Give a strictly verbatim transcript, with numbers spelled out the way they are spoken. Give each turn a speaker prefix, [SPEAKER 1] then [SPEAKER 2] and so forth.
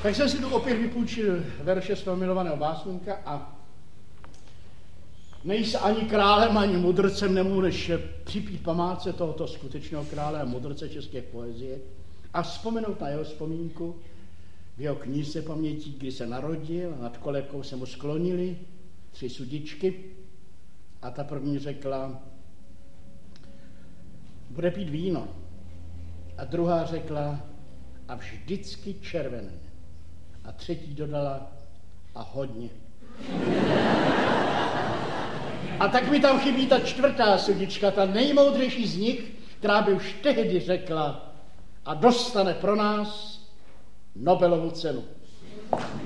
[SPEAKER 1] Tak jsem si tu opět vypůjčil verše z toho milovaného básníka a nejsi ani králem, ani mudrcem, nemůžeš připít památce tohoto skutečného krále a mudrce české poezie a vzpomenout na jeho vzpomínku v jeho knížce pamětí, kdy se narodil a nad kolébkou se mu sklonili tři sudičky a ta první řekla, bude pít víno. A druhá řekla, a vždycky červené. A třetí dodala, a hodně. A tak mi tam chybí ta čtvrtá sudička, ta nejmoudřejší z nich, která by už tehdy řekla a dostane pro nás Nobelovu cenu.